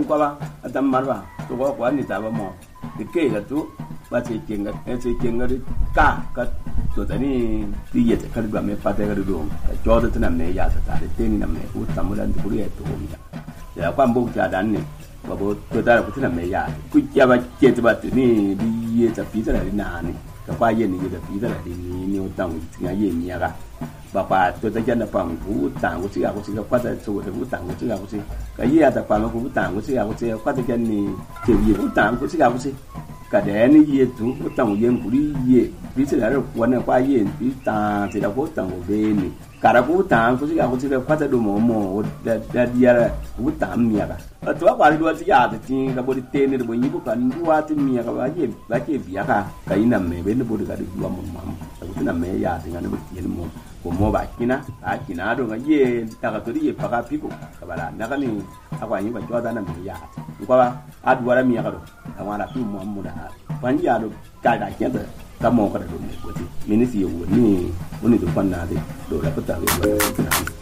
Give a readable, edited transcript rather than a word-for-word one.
un qua ba adam marwa to ko ni ta ba mo de ke ga tu ba ce kenga ka to tani ti ye ka ba me pa te ga do ka jo de tana me ya ta de te ni na me u ta mu dan ku ye to mi ya kwa mbo ja dan ni ba bo to ta ku tana me ya ku ya ba ke ba ni bi ye ta pi ta na ni ka kwa ye ni ye ta pi ta ni o tang ti ya ye mi ya ga ba pa to ta ja na pa ku tang ku si ga kwa ta so de ku tang ku si ga ku si ka ye ta pa ku tang ku si ga ku si kwa ta ja ni ke ye ku tang ku si ga ku si cả đẻ nó ye tu có tầng yên của đi ye ví dụ là quan là qua ye ví ta thì là có tầng của bên này cả là có tầng có gì là qua tới đồ mồ đã đi ra có tầng mía cả ở chỗ qua đi đua thì giờ thì cái bộ tên này bộ nhiêu cái đua thì mía cái bao nhiêu bia cả cái nằm mẹ bên nó bộ cái đua mồm cái nằm mẹ giờ thì nó bị tiền mồm của mua bạc kina kina đồ cái ye ta cái tôi đi ye pakai piku cái bà là cái này aku anh phải cho ta nằm mẹ giờ qua dua là mía cái đồ thằng là phim mua đã quan gia đồ cài đại kiến rồi ta mua cái đồ này của chị mình chỉ dùng ni tụ quan là thì đồ là có tạo điều kiện